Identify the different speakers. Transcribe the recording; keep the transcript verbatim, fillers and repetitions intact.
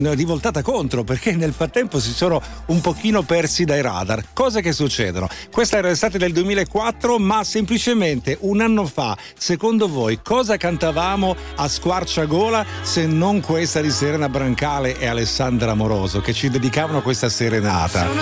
Speaker 1: rivoltata contro, perché nel frattempo si sono un pochino persi dai radar. Cose che succedono. Questa era l'estate del duemilaquattro, ma semplicemente un anno fa, secondo voi, cosa cantavamo a squarciagola se non questa di Serena Brancale e Alessandra Amoroso, che ci dedicavano questa serenata?